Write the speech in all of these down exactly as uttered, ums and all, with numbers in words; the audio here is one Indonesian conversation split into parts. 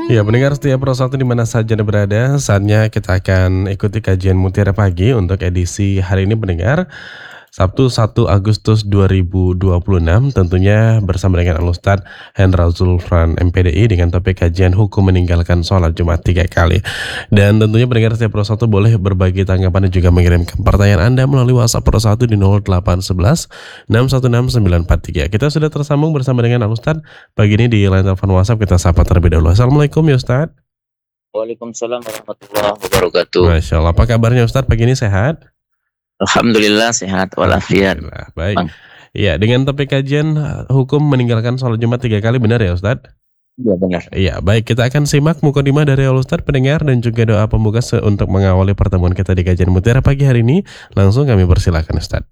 Ya, pendengar setiap persatu di mana saja Anda berada, saatnya kita akan ikuti kajian Mutiara Pagi untuk edisi hari ini pendengar, Sabtu satu Agustus dua ribu dua puluh enam, tentunya bersama dengan Al-Ustadz Hendra Zulfan M P D I dengan topik kajian hukum meninggalkan sholat Jumat tiga kali. Dan tentunya pendengar setiap persatu boleh berbagi tanggapan dan juga mengirimkan pertanyaan Anda melalui WhatsApp persatu di nol delapan satu satu enam satu enam sembilan empat tiga. Kita sudah tersambung bersama dengan Al-Ustadz pagi ini di line telepon WhatsApp. Kita sapa terlebih dahulu. Assalamualaikum ya Ustadz. Waalaikumsalam warahmatullahi wabarakatuh. Masya Allah, apa kabarnya Ustadz pagi ini, sehat? Alhamdulillah sehat walafiat. Alhamdulillah, baik. Iya, dengan topik kajian hukum meninggalkan sholat Jumat tiga kali, benar ya Ustadz? Iya benar. Iya, baik, kita akan simak mukadimah dari Al-Ustadz pendengar dan juga doa pembuka se- untuk mengawali pertemuan kita di kajian Mutiara pagi hari ini. Langsung kami persilakan Ustadz.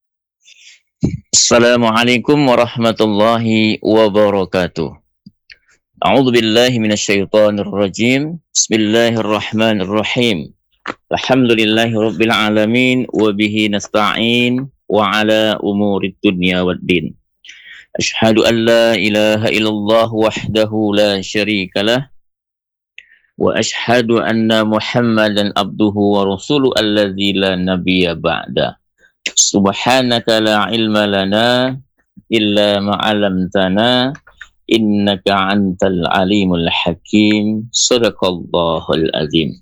Assalamualaikum warahmatullahi wabarakatuh. A'udzu billahi minasyaitonir rajim. Bismillahirrahmanirrahim. Alhamdulillahi rabbil alamin wa bihi nasta'in wa ala umurid dunya waddin. Asyhadu an la ilaha illallah wahdahu la syarikalah wa asyhadu anna Muhammadan abduhu wa rasuluhu alladzi la nabiyya ba'da. Subhanaka la ilma lana illa ma 'allamtana innaka antal alimul hakim. Shadaqallahul azim.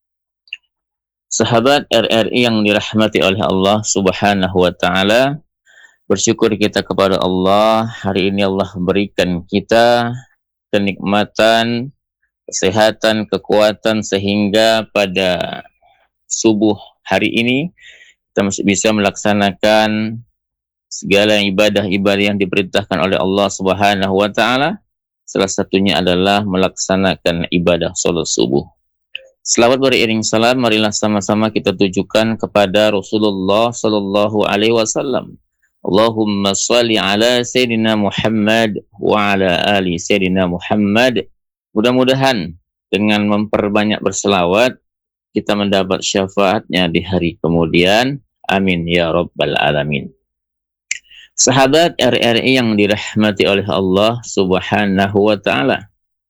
Sahabat R R I yang dirahmati oleh Allah Subhanahu wa taala, bersyukur kita kepada Allah, hari ini Allah berikan kita kenikmatan, kesehatan, kekuatan sehingga pada subuh hari ini kita masih bisa melaksanakan segala ibadah-ibadah yang diperintahkan oleh Allah Subhanahu wa taala. Salah satunya adalah melaksanakan ibadah salat subuh. Selawat beriring salam, marilah sama-sama kita tujukan kepada Rasulullah sallallahu alaihi wasallam. Allahumma shalli ala Sayyidina Muhammad wa ala ali Sayyidina Muhammad. Mudah-mudahan dengan memperbanyak berselawat kita mendapat syafaatnya di hari kemudian. Amin ya rabbal alamin. Sahabat R R I yang dirahmati oleh Allah Subhanahu wa taala.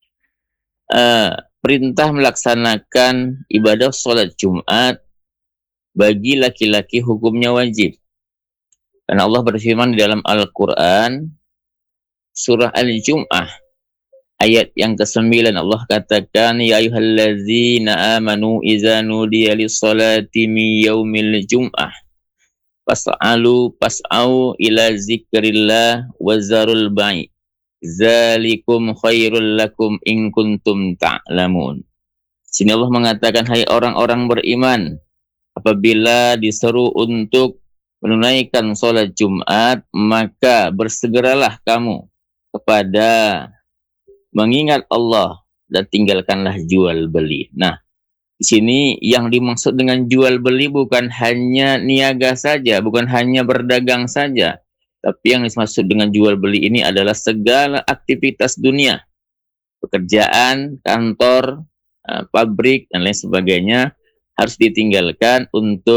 Uh, perintah melaksanakan ibadah sholat Jumat bagi laki-laki hukumnya wajib. Karena Allah berfirman di dalam Al-Quran, surah Al-Jum'ah, ayat yang kesembilan, Allah katakan, Ya ayuhallazina amanu iza nudiya lissalati mi yaumil jum'ah, fas'alu pas'au ila zikrillah wazarul ba'i. Zalikum khairul lakum in kuntum ta'lamun. Sini Allah mengatakan, hai orang-orang beriman, apabila diseru untuk menunaikan sholat Jumat, maka bersegeralah kamu kepada mengingat Allah dan tinggalkanlah jual beli. Nah, di sini yang dimaksud dengan jual beli bukan hanya niaga saja, bukan hanya berdagang saja. Tapi yang dimaksud dengan jual beli ini adalah segala aktivitas dunia, pekerjaan, kantor, pabrik, dan lain sebagainya harus ditinggalkan untuk